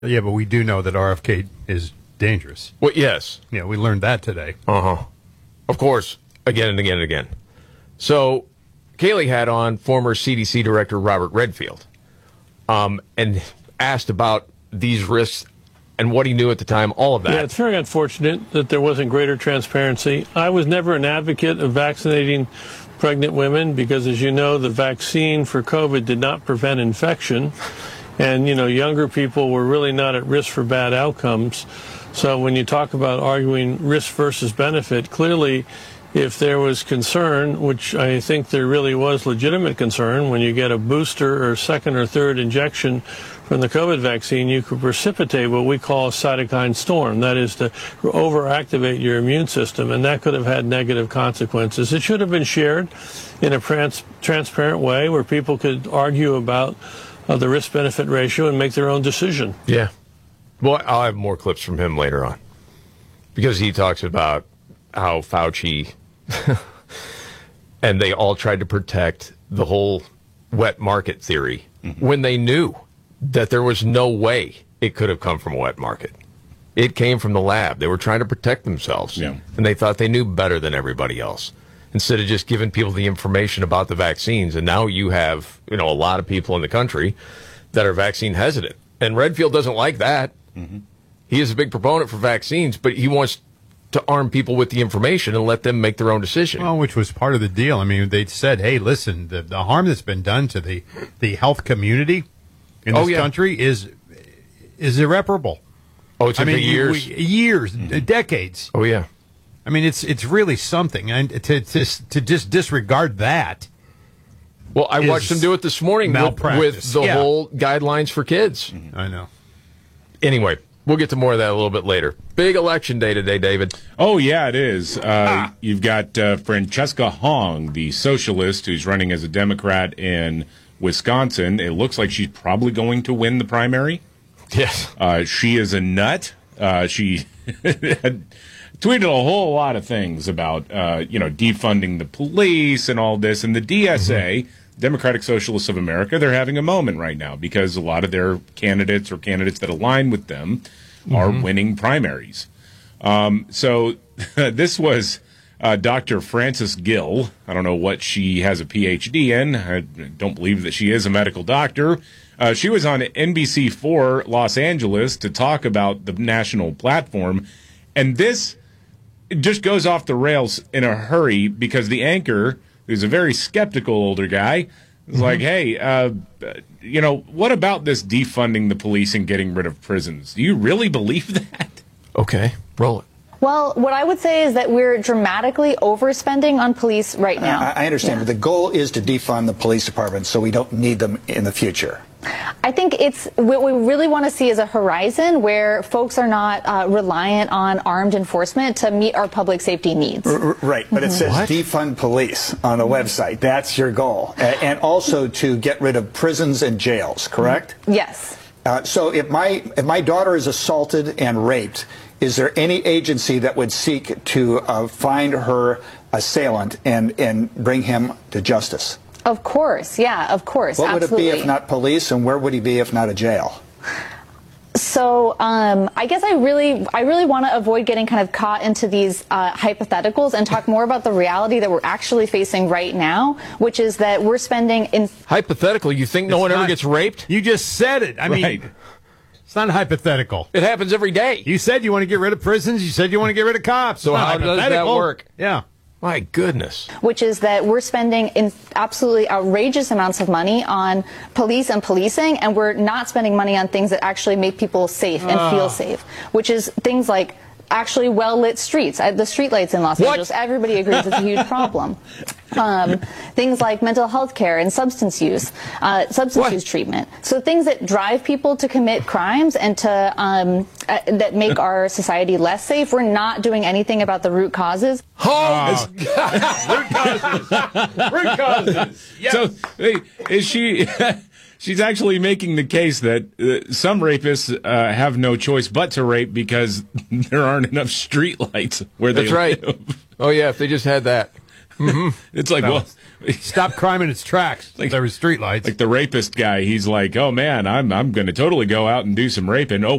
Yeah, but we do know that RFK is dangerous. Well, yes. Yeah, we learned that today. Uh-huh. Of course, again and again and again. So, Kaylee had on former CDC Director Robert Redfield and asked about these risks and what he knew at the time, all of that. Yeah, it's very unfortunate that there wasn't greater transparency. I was never an advocate of vaccinating pregnant women because, as you know, the vaccine for COVID did not prevent infection. And, younger people were really not at risk for bad outcomes. So when you talk about arguing risk versus benefit, clearly, if there was concern, which I think there really was legitimate concern, when you get a booster or second or third injection from the COVID vaccine, you could precipitate what we call a cytokine storm. That is to overactivate your immune system, and that could have had negative consequences. It should have been shared in a transparent way where people could argue about the risk-benefit ratio and make their own decision. Yeah. Well, I'll have more clips from him later on because he talks about how Fauci and they all tried to protect the whole wet market theory when they knew that there was no way it could have come from a wet market. It came from the lab. They were trying to protect themselves, and they thought they knew better than everybody else instead of just giving people the information about the vaccines. And now you have, a lot of people in the country that are vaccine hesitant. And Redfield doesn't like that. He is a big proponent for vaccines, but he wants to arm people with the information and let them make their own decision. Well, which was part of the deal. I mean, they said, hey, listen, the harm that's been done to the health community in this country is irreparable. Oh, it's been years, decades. Oh, yeah. I mean, it's really something. And to just disregard that. Well, I watched them do it this morning with the whole guidelines for kids. I know. Anyway, we'll get to more of that a little bit later. Big election day today, David. Oh, yeah, it is. You've got Francesca Hong, the socialist who's running as a Democrat in Wisconsin. It looks like she's probably going to win the primary. Yes. She is a nut. She had tweeted a whole lot of things about, defunding the police and all this. And the DSA, Democratic Socialists of America, they're having a moment right now because a lot of their candidates or candidates that align with them are winning primaries. So this was Dr. Frances Gill. I don't know what she has a PhD in. I don't believe that she is a medical doctor. She was on NBC4 Los Angeles to talk about the national platform. And this just goes off the rails in a hurry because the anchor, who's a very skeptical older guy, is like, hey, what about this defunding the police and getting rid of prisons? Do you really believe that? Okay, roll it. Well, what I would say is that we're dramatically overspending on police right now. I understand, but the goal is to defund the police department so we don't need them in the future. I think what we really want to see is a horizon where folks are not reliant on armed enforcement to meet our public safety needs. Right, but it says defund police on the website. That's your goal. And also to get rid of prisons and jails, correct? Yes. So if my daughter is assaulted and raped, is there any agency that would seek to find her assailant and bring him to justice? Of course, yeah, of course. What absolutely. would it be if not police, and where would he be if not a jail? So I guess I really want to avoid getting kind of caught into these hypotheticals and talk more about the reality that we're actually facing right now, which is that we're spending in hypothetical. You think no one ever gets raped? You just said it. I mean, it's not hypothetical. It happens every day. You said you want to get rid of prisons. You said you want to get rid of cops. So how does that work? Yeah. My goodness. Which is that we're spending in absolutely outrageous amounts of money on police and policing, and we're not spending money on things that actually make people safe and feel safe, which is things like actually well-lit streets. The streetlights in Los Angeles, everybody agrees it's a huge problem. Things like mental health care and substance use treatment. So things that drive people to commit crimes and to that make our society less safe. We're not doing anything about the root causes. Root causes. Yes. So is she... She's actually making the case that some rapists have no choice but to rape because there aren't enough streetlights where they live. That's right. Oh, yeah, if they just had that. It's like, well, stop crime in its tracks. Like, there was streetlights. Like the rapist guy, he's like, oh man, I'm going to totally go out and do some raping. Oh,